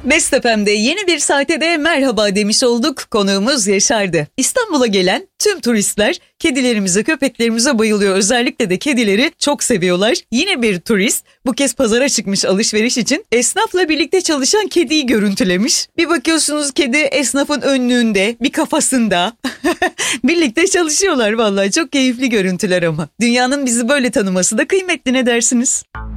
Best FM'de yeni bir saate de merhaba demiş olduk. Konuğumuz Yaşar'dı. İstanbul'a gelen tüm turistler kedilerimize, köpeklerimize bayılıyor. Özellikle de kedileri çok seviyorlar. Yine bir turist bu kez pazara çıkmış alışveriş için. Esnafla birlikte çalışan kediyi görüntülemiş. Bir bakıyorsunuz kedi esnafın önlüğünde, bir kafasında. Birlikte çalışıyorlar vallahi. Çok keyifli görüntüler ama. Dünyanın bizi böyle tanıması da kıymetli, ne dersiniz?